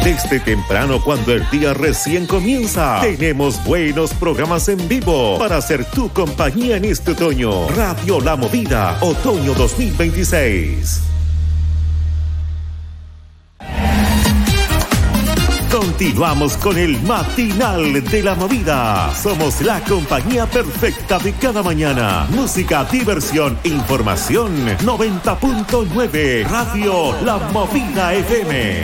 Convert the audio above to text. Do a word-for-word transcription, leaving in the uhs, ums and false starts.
Desde temprano, cuando el día recién comienza, tenemos buenos programas en vivo para hacer tu compañía en este otoño. Radio La Movida, otoño dos mil veintiséis. Continuamos con el matinal de La Movida. Somos la compañía perfecta de cada mañana. Música, diversión, información. noventa punto nueve Radio La Movida F M.